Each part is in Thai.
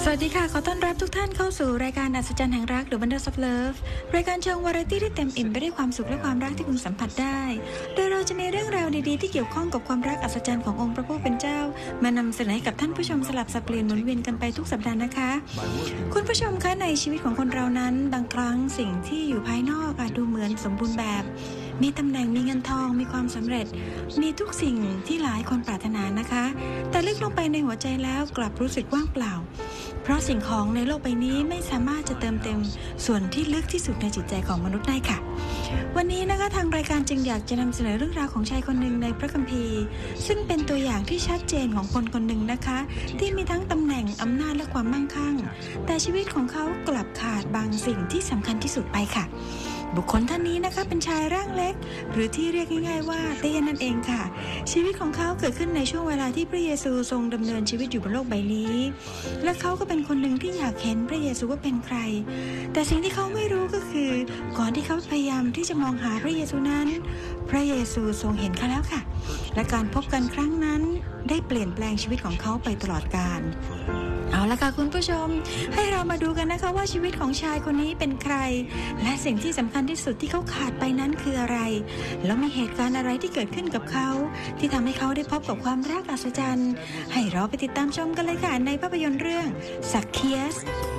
สวัสดีค่ะขอต้อนรับทุกท่านเข้าสู่รายการอัศจรรย์แห่งรักหรือ Wonders of Love รายการเชิงวาไรตี้ที่เต็มอิ่มไปด้วยความสุขและความรักที่คุณสัมผัสได้โดยเราจะมีเรื่องราวดีๆที่เกี่ยวข้องกับความรักอัศจรรย์ขององค์พระผู้เป็นเจ้ามานำเสนอให้กับท่านผู้ชมสลับสับเปลี่ยนหมุนเวียนกันไปทุกสัปดาห์นะคะคุณผู้ชมคะในชีวิตของคนเรานั้นบางครั้งสิ่งที่อยู่ภายนอกอาจดูเหมือนสมบูรณ์แบบมีตำแหน่งมีเงินทองมีความสำเร็จมีทุกสิ่งที่หลายคนปรารถนานะคะแต่ลึกลงไปในหัวใจแล้วกลับรู้สึกว่างเปล่าเพราะสิ่งของในโลกใบนี้ไม่สามารถจะเติมเต็มส่วนที่ลึกที่สุดในจิตใจของมนุษย์ได้ค่ะวันนี้นะคะทางรายการจึงอยากจะนำเสนอเรื่องราวของชายคนหนึ่งในพระคัมภีร์ซึ่งเป็นตัวอย่างที่ชัดเจนของคนคนหนึ่งนะคะที่มีทั้งตำแหน่งอำนาจและความมั่งคั่งแต่ชีวิตของเขากลับขาดบางสิ่งที่สำคัญที่สุดไปค่ะบุคคลท่านนี้นะคะเป็นชายร่างเล็กหรือที่เรียกง่ายๆว่าเตี้ยนั่นเองค่ะชีวิตของเขาเกิดขึ้นในช่วงเวลาที่พระเยซูทรงดำเนินชีวิตอยู่บนโลกใบนี้และเขาก็เป็นคนหนึ่งที่อยากเห็นพระเยซูว่าเป็นใครแต่สิ่งที่เขาไม่รู้ก็คือก่อนที่เขาพยายามที่จะมองหาพระเยซูนั้นพระเยซูทรงเห็นเขาแล้วค่ะและการพบกันครั้งนั้นได้เปลี่ยนแปลงชีวิตของเขาไปตลอดกาลเอาละค่ะคุณผู้ชมให้เรามาดูกันนะคะว่าชีวิตของชายคนนี้เป็นใครและสิ่งที่สำคัญที่สุดที่เขาขาดไปนั้นคืออะไรแล้วมีเหตุการณ์อะไรที่เกิดขึ้นกับเขาที่ทำให้เขาได้พบกับความรักอัศจรรย์ให้เราไปติดตามชมกันเลยค่ะในภาพยนตร์เรื่องซักเคียส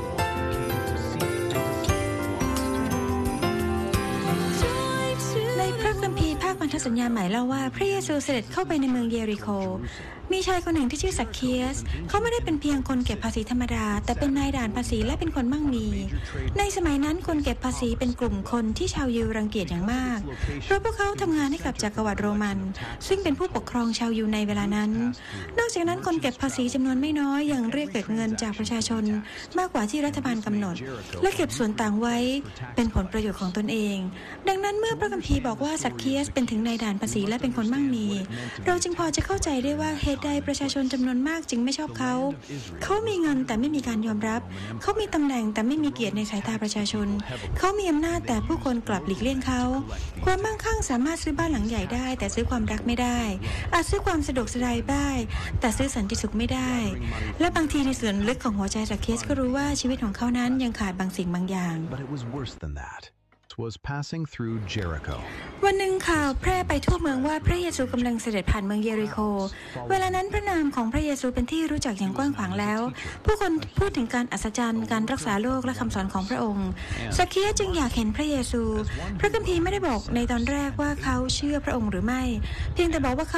ในพระคัมภีร์ภาคพันธสัญญาใหม่เล่าว่าพระเยซูเสด็จเข้าไปในเมืองเยริโคมีชายคนหนึ่งที่ชื่อซักเคียสเขาไม่ได้เป็นเพียงคนเก็บภาษีธรรมดาแต่เป็นนายด่านภาษีและเป็นคนมั่งมีในสมัยนั้นคนเก็บภาษีเป็นกลุ่มคนที่ชาวยิวรังเกียจอย่างมากเพราะพวกเขาทำงานให้กับจักรวรรดิโรมันซึ่งเป็นผู้ปกครองชาวยิวในเวลานั้นนอกจากนั้นคนเก็บภาษีจำนวนไม่น้อยยังเรียกเก็บเงินจากประชาชนมากกว่าที่รัฐบาลกำหนดและเก็บส่วนต่างไว้เป็นผลประโยชน์ของตนเองดังนั้นเมื่อพระคัมภีร์บอกว่าซักเคียสเป็นถึงนายด่านภาษีและเป็นคนมั่งมีเราจึงพอจะเข้าใจได้ว่าเหตุใดประชาชนจำนวนมากจึงไม่ชอบเขามีเงินแต่ไม่มีการยอมรับเขามีตำแหน่งแต่ไม่มีเกียรติในสายตาประชาชนเขามีอำนาจแต่ผู้คนกลับหลีกเลี่ยงเขาความมั่งคั่งสามารถซื้อบ้านหลังใหญ่ได้แต่ซื้อความรักไม่ได้อาจซื้อความสะดวกสบายได้แต่ซื้อสันติสุขไม่ได้และบางทีในส่วนลึกของหัวใจซักเคียสก็รู้ว่าชีวิตของเขานั้นยังขาดบางสิ่งบางอย่าง was passing through Jericho. วันหนึ่งข่าวแพร่ไปทั่วเมืองว่าพระเยซูกำลังเสด็จผ่านเมืองเยริโคเวลานั้นพระนามของพระเยซูเป็นที่รู้จักอย่างกว้างขวางแล้วผู้คนพูดถึงการอัศจรรย์การรักษาโรคและคำสอนของพระองค์ซักเคียสจึงอยากเห็นพระเยซูพระคัมภีร์ไม่ได้บอกในตอนแรกว่าเขาเชื่อพระองค์หรือไม่เพียงแต่บอกว่า